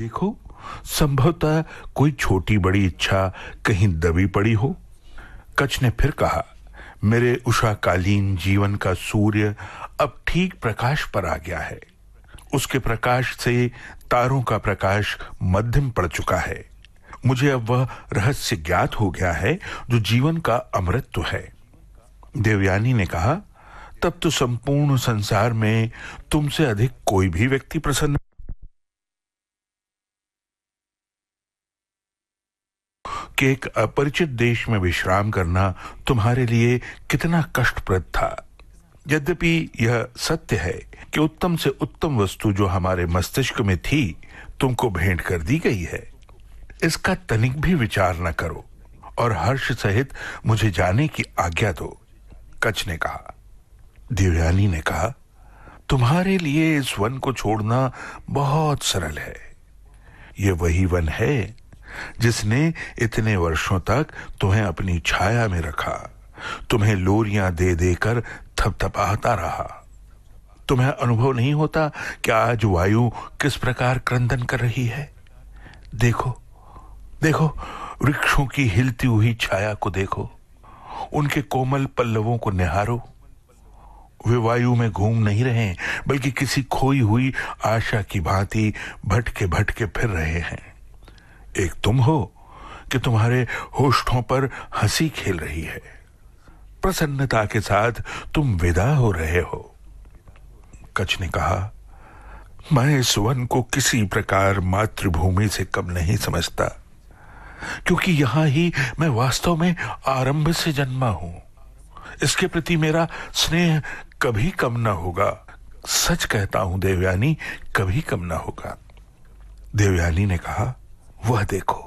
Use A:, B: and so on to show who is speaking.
A: देखो, संभवतः कोई छोटी बड़ी इच्छा कहीं दबी पड़ी हो। कच्छ ने फिर कहा, मेरे उषाकालीन जीवन का सूर्य अब ठीक प्रकाश पर आ गया है। उसके प्रकाश से तारों का प्रकाश मध्यम पड़ चुका है। मुझे अब वह रहस्य ज्ञात हो गया है जो जीवन का अमृतत्व है। देवयानी ने कहा, तब तो संपूर्ण संसार में तुमसे अधिक कोई भी व्यक्ति प्रसन्न कि एक अपरिचित देश में विश्राम करना तुम्हारे लिए कितना कष्टप्रद था। यद्यपि यह सत्य है कि उत्तम से उत्तम वस्तु जो हमारे मस्तिष्क में थी तुमको भेंट कर दी गई है, इसका तनिक भी विचार न करो और हर्ष सहित मुझे जाने की आज्ञा दो। कच्छ ने कहा। देवयानी ने कहा, तुम्हारे लिए इस वन को छोड़ना बहुत सरल है। यह वही वन है जिसने इतने वर्षों तक तुम्हें अपनी छाया में रखा, तुम्हें लोरियां दे देकर थपथपाता रहा। तुम्हें अनुभव नहीं होता कि आज वायु किस प्रकार क्रंदन कर रही है? देखो देखो, वृक्षों की हिलती हुई छाया को देखो, उनके कोमल पल्लवों को निहारो। वे वायु में घूम नहीं रहे, बल्कि किसी खोई हुई आशा की भांति भटके भटके फिर रहे हैं। एक तुम हो कि तुम्हारे होठों पर हंसी खेल रही है, प्रसन्नता के साथ तुम विदा हो रहे हो। कच्छ ने कहा, मैं इस वन को किसी प्रकार मातृभूमि से कम नहीं समझता, क्योंकि यहां ही मैं वास्तव में आरंभ से जन्मा हूं। इसके प्रति मेरा स्नेह कभी कम न होगा। सच कहता हूं देवयानी, कभी कम न होगा। देवयानी ने कहा, वह देखो,